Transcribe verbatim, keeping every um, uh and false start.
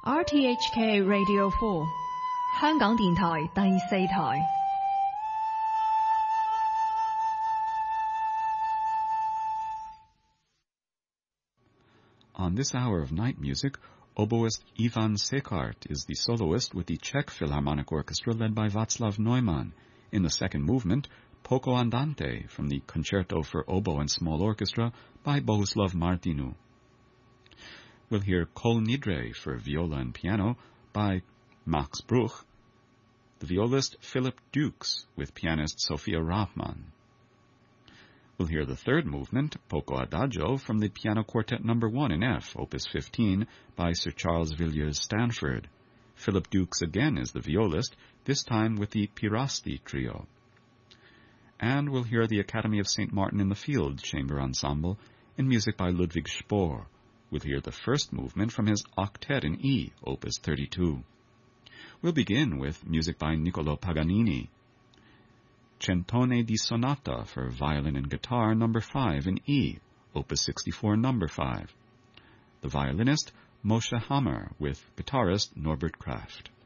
R T H K Radio four 香港電台第四台。 On this hour of night music, oboist Ivan Sekart is the soloist with the Czech Philharmonic Orchestra led by Václav Neumann. In the second movement, Poco Andante from the Concerto for Oboe and Small Orchestra by Bohuslav Martinu. We'll hear Kol Nidre for viola and piano by Max Bruch, the violist Philip Dukes with pianist Sophia Rahman. We'll hear the third movement, Poco Adagio, from the Piano Quartet Number one in F, Opus fifteen, by Sir Charles Villiers Stanford. Philip Dukes again is the violist, this time with the Pirasti Trio. And we'll hear the Academy of Saint Martin in the Field Chamber Ensemble in music by Ludwig Spohr. We'll hear the first movement from his Octet in E, Opus thirty-two. We'll begin with music by Niccolò Paganini. Centone di Sonata for violin and guitar, number five in E, Opus sixty-four, number five. The violinist, Moshe Hammer, with guitarist Norbert Kraft.